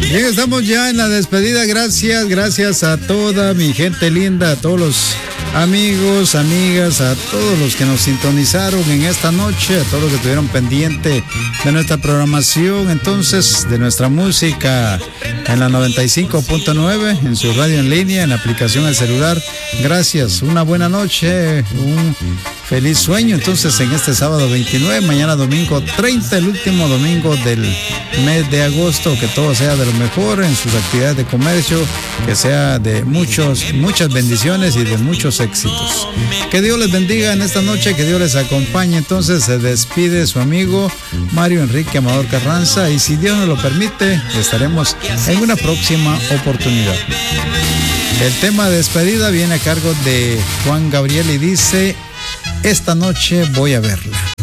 Bien, estamos ya en la despedida. Gracias a toda mi gente linda, a todos los amigos, amigas, a todos los que nos sintonizaron en esta noche, a todos los que estuvieron pendiente de nuestra programación, entonces, de nuestra música en la 95.9, en su radio en línea, en la aplicación del celular. Gracias, una buena noche, un feliz sueño entonces en este sábado 29, mañana domingo 30, el último domingo del mes de agosto. Que todo sea de lo mejor en sus actividades de comercio, que sea de muchas bendiciones y de muchos éxitos. Que Dios les bendiga en esta noche, que Dios les acompañe. Entonces se despide su amigo Mario Enrique Amador Carranza, y si Dios nos lo permite, estaremos en una próxima oportunidad. El tema de despedida viene a cargo de Juan Gabriel y dice: esta noche voy a verla.